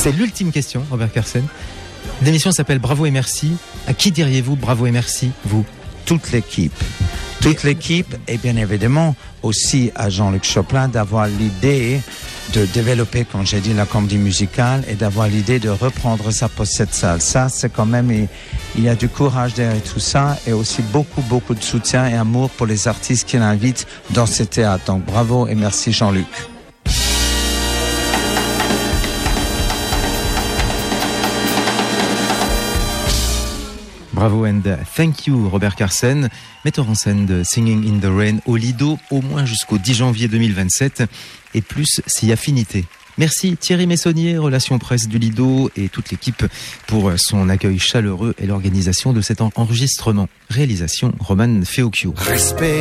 C'est l'ultime question, Robert Carsen. L'émission s'appelle Bravo et merci. À qui diriez-vous bravo et merci, vous? Toute l'équipe. Toute l'équipe et bien évidemment aussi à Jean-Luc Choplin d'avoir l'idée de développer, comme j'ai dit, la comédie musicale et d'avoir l'idée de reprendre ça pour cette salle. Ça, c'est quand même, il y a du courage derrière tout ça et aussi beaucoup de soutien et amour pour les artistes qu'il invite dans ce théâtre. Donc bravo et merci Jean-Luc. Bravo and thank you Robert Carsen, metteur en scène de Singing in the Rain au Lido au moins jusqu'au 10 janvier 2027 et plus si affinité. Merci Thierry Messonnier, relations presse du Lido et toute l'équipe pour son accueil chaleureux et l'organisation de cet enregistrement. Réalisation Roman Feocchio. Respect.